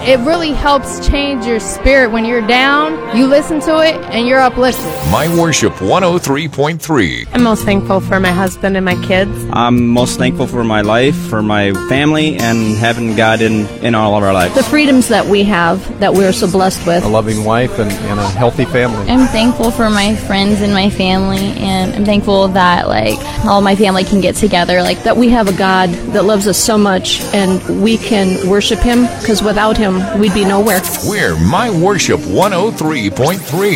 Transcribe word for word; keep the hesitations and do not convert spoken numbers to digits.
it really helps change your spirit. When you're down, you listen to it and you're uplifted. My Worship one oh three point three. I'm most thankful for my husband and my kids. I'm most thankful for my life, for my family, and having God in, in all of our lives. The freedoms that we have, that we're so blessed with. A loving wife and, and a healthy family. I'm thankful for my friends and my family, and I'm thankful that like all my family can get together. Like that we have a God that loves us so much, and we can worship Him, because without Him, we'd be nowhere. We're My Worship one oh three point three.